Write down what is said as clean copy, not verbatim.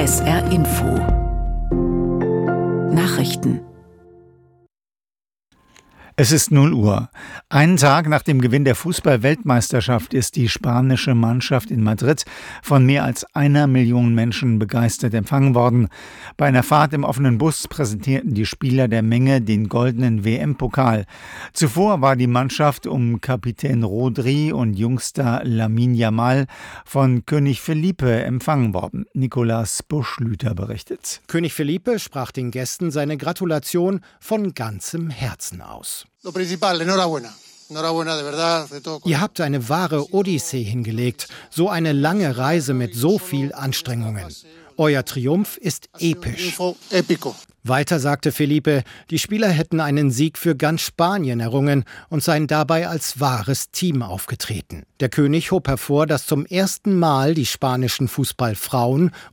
SR Info Nachrichten. Es ist 0 Uhr. Einen Tag nach dem Gewinn der Fußball-Weltmeisterschaft ist die spanische Mannschaft in Madrid von mehr als 1 Million Menschen begeistert empfangen worden. Bei einer Fahrt im offenen Bus präsentierten die Spieler der Menge den goldenen WM-Pokal. Zuvor war die Mannschaft um Kapitän Rodri und Jungster Lamine Yamal von König Felipe empfangen worden. Nicolas Buschlüter berichtet. König Felipe sprach den Gästen seine Gratulation von ganzem Herzen aus. Ihr habt eine wahre Odyssee hingelegt, so eine lange Reise mit so viel Anstrengungen. Euer Triumph ist episch. Weiter sagte Felipe, die Spieler hätten einen Sieg für ganz Spanien errungen und seien dabei als wahres Team aufgetreten. Der König hob hervor, dass zum ersten Mal die spanischen Fußballfrauen